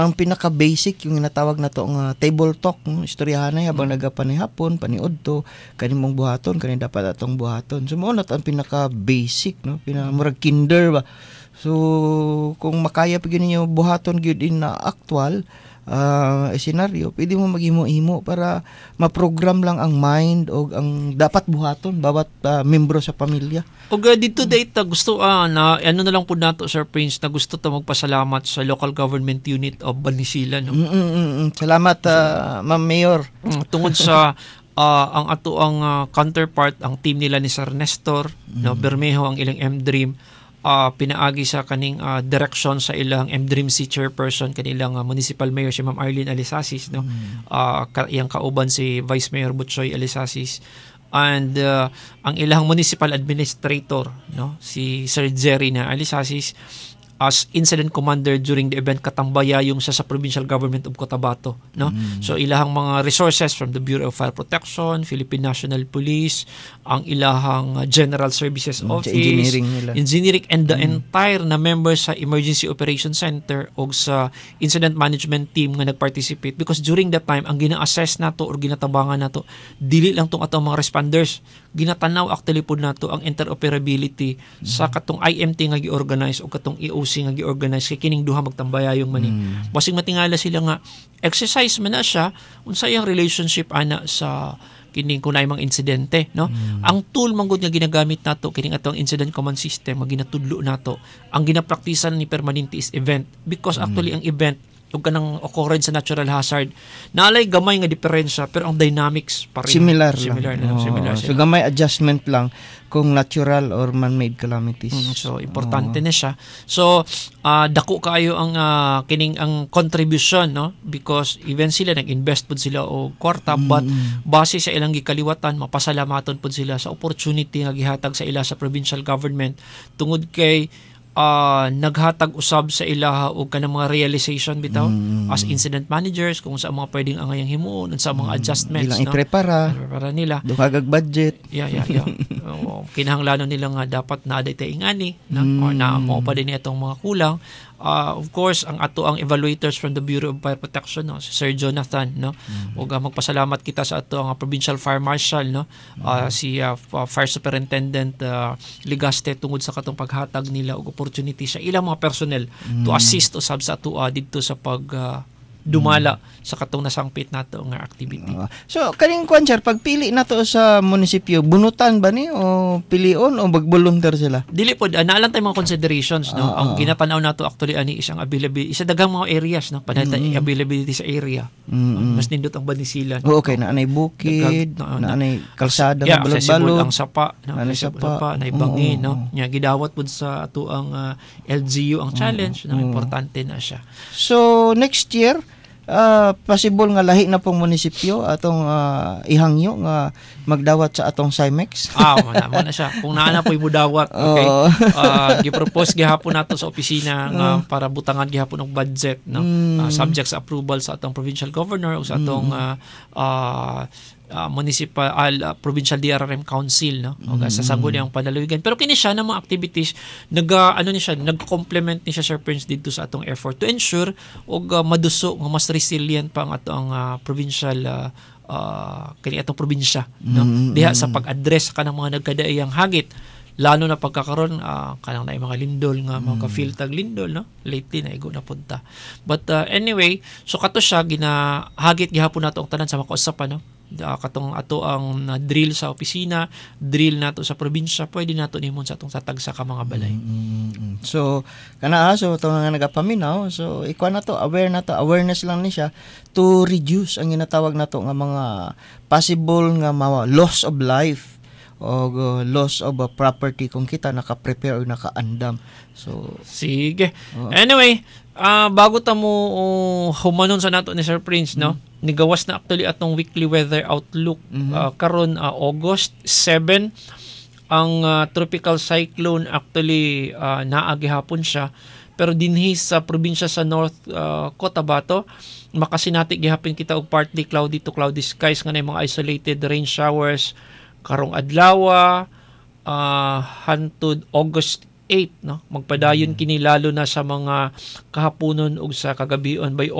ang pinaka-basic yung natawag na to nga table talk, no? Istoryahanay habang nagapanihapon, paniudto, kanimong buhaton, kani dapat atong buhaton. So, mao na to ang pinaka-basic, no? Pinamurag kinder ba. So, kung makaya pa ninyo buhaton gyud in na actual senaryo, pwede mo maghimo-himo para ma-program lang ang mind o ang dapat buhaton bawat membro sa pamilya. O dito data gusto na ano na lang po nato, Sir Prince, na gusto ta magpasalamat sa local government unit of Balisilan, no? Salamat Ma'am Mayor. Tungod sa ang ato ang counterpart, ang team nila ni Sir Nestor, no, Bermejo ang ilang M-Dream, pinaagi sa kaning direction sa ilang M-Dream C chairperson, kanilang municipal mayor si Ma'am Arlene Alisasis, no? Iyang kauban si Vice Mayor Butchoy Alisasis, and ang ilang municipal administrator, no, si Sir Jerry na Alisasis, as incident commander during the event katambaya yung sa provincial government of Cotabato, no? So ilahang mga resources from the Bureau of Fire Protection, Philippine National Police, ang ilahang General Services Office, engineering and the entire na members sa Emergency Operations Center o sa incident management team nga nagparticipate, because during that time ang gina-assess nato or ginatabangan nato dili lang tong atong mga responders, ginatanaw actually po nato ang interoperability sa katong IMT nga gi-organize o katong EOC nga gi-organize kay kining duha magtambayayong mani. Basing matingala sila nga exercise man na siya unsa iyang relationship ana sa kining kunay mga insidente, no? Ang tool man gud nga ginagamit nato kining atong incident command system nga ginatudlo nato, ang ginapraktisan ni permanente is event, because actually ang event ug kanang occurrence sa natural hazard naalay gamay nga diferensya pero ang dynamics pareho similar lang. Similar so gamay adjustment lang kung natural or man-made calamities. So importante na siya. So dako kaayo ang kining ang contribution, no, because even sila nag-invest pud sila og kwarta, but base sa ilang gikaliwatan mapasalamaton pud sila sa opportunity nga gihatag sa ila sa provincial government tungod kay naghatag usab sa ilaha og kanang mga realization bitaw as incident managers kung sa mga pwedeng angayang himuon sa mga adjustments, ilang iprepara nila duhagag budget. Kinahanglanon nila nga dapat naaday tay ingani, no? Or na mo pa din itong mga kulang. Of course, ang ato ang evaluators from the Bureau of Fire Protection, no, si Sir Jonathan, no, ug magpasalamat kita sa ato ang Provincial Fire Marshal, no, si Fire Superintendent Ligaste tungod sa katong paghatag nila og opportunity sa ilang mga personnel to assist usab sa ato didto sa pag dumala sa katong nasangpit nato nga activity. So kaning kwan sir, pagpili nato sa munisipyo, bunutan ba ni o pilion o magbolunteer sila? Dili pod naalang tay mga considerations, no. Ang ginatanaw nato actually ani isang availability, isa daghang mga areas, no, panay availability sa area. Mas nindot ang Banisilan. Okay, naanay bukid, naanay kalsada nga balod-balod, ang sapa, no, naanay sapa, naay bangin, no. Nya gidawat pod sa ato ang LGU ang challenge, no, importante na siya. So next year possible nga lahi na pong munisipyo atong ihangyo nga magdawat sa atong CIMEX. Mo na siya. Kung naana po'y mudawat, okay. Gipropose gihapon nato sa opisina nga para butangan gihapon og budget, no. Subject sa approval sa atong provincial governor o sa atong municipal provincial DRRM council, no, o sa sagol ang panaluwigan. Pero kini siya na mga activities nag-complement ni siya, Sir Prince, dito sa atong effort to ensure og maduso nga mas resilient pa ang atong provincial kini atong probinsya, no, diha sa pag-address kanang mga nagkadaiyang hagit, lalo na pagkakaroon kanang na mga lindol nga mga ka-feel tag lindol, no, lately na igo na punta. But anyway, so kato siya ginahagit gihapon nato ang tanan sa mga kausapan, no. Katong ato ang drill sa opisina, drill nato sa probinsya, pwede nato nimon sa atong tatag sa mga balay. So so ito nga nagapaminaw, so ikuha na to, awareness lang ni siya to reduce ang ginatawag nato nga mga possible nga loss of life o loss of a property kung kita naka-prepare o naka-andam. So sige. Anyway, bago ta mo humanon sa nato ni Sir Prince, no, nigawas na actually atong weekly weather outlook karon August 7. Ang tropical cyclone actually naagi hapon siya, pero dinhi sa probinsya sa North Cotabato makasinati gihapon kita og partly cloudy to cloudy skies nga nay mga isolated rain showers karong adlaw hangtod August 8 no magpadayon kini lalo na sa mga kahaponon ug sa kagabion by